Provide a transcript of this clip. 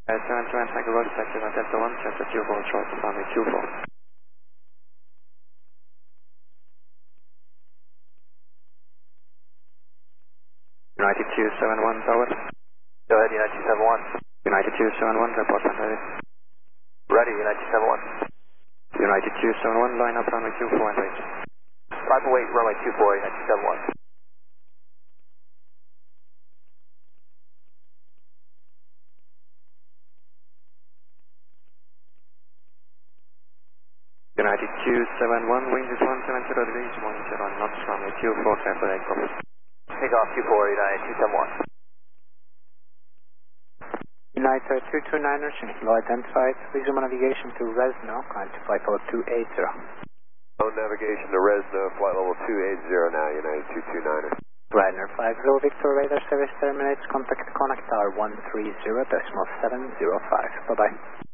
7 Tango Road, taxi on Delta 1, Center Q4, short, runway Q4. United 271, forward. Go ahead, United 271. United 271, report when ready. Ready, United 271. United 271, line up runway Q4 and wait. 5 await, runway 24, United 271. United 271, wind is 170 degrees, 10 knots, runway Q4, clear for takeoff. Take off Q4, United 271. United 229ers, low identified, resume navigation to Resno, climb to flight level 280. No navigation to Resno, flight level 280 now, United 229ers. Ryder 50 Victor, radar service terminates, contact Connect Tower 130.705. Bye-bye.